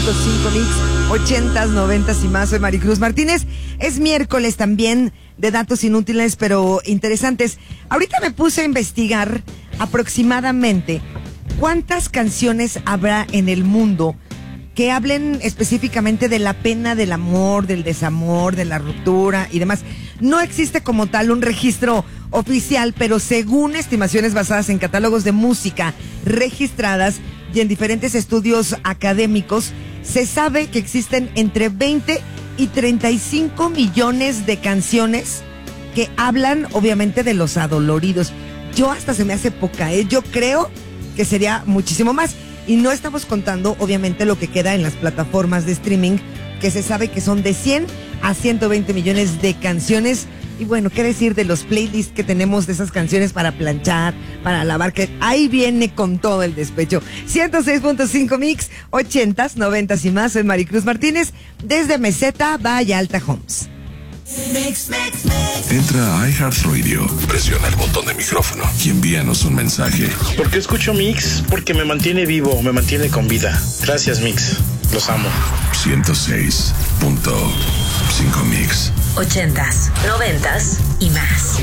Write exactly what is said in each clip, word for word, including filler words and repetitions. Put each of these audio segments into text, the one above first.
punto cinco Mix, ochentas, noventas y más. Soy Maricruz Martínez. Es miércoles también de datos inútiles pero interesantes. Ahorita me puse a investigar aproximadamente cuántas canciones habrá en el mundo que hablen específicamente de la pena, del amor, del desamor, de la ruptura y demás. No existe como tal un registro oficial, pero según estimaciones basadas en catálogos de música registradas y en diferentes estudios académicos, se sabe que existen entre veinte y treinta y cinco millones de canciones que hablan obviamente de los adoloridos. Yo hasta se me hace poca, ¿eh? Yo creo que sería muchísimo más. Y no estamos contando, obviamente, lo que queda en las plataformas de streaming, que se sabe que son de cien a ciento veinte millones de canciones. Y bueno, ¿qué decir de los playlists que tenemos de esas canciones para planchar, para lavar? Que ahí viene con todo el despecho. ciento seis punto cinco Mix, ochentas, noventas y más. Soy Maricruz Martínez, desde Meseta, Valle Alta Homes. Mix, mix, mix. Entra a iHeartRadio, presiona el botón de micrófono y envíanos un mensaje. ¿Por qué escucho Mix? Porque me mantiene vivo, me mantiene con vida. Gracias, Mix. Los amo. ciento seis punto cinco Mix. Ochentas, noventas y más.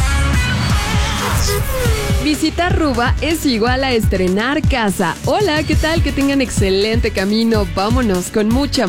Visitar Ruba es igual a estrenar casa. Hola, ¿qué tal? Que tengan excelente camino. Vámonos con mucha